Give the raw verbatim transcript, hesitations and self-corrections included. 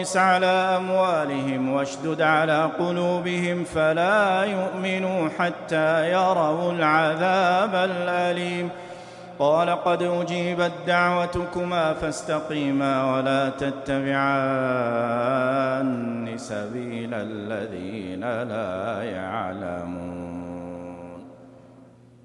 على أموالهم واشدد على قلوبهم فلا يؤمنوا حتى يروا العذاب الأليم. قال قد أجيبت دعوتكما فاستقيما ولا تتبعان سبيل الذين لا يعلمون.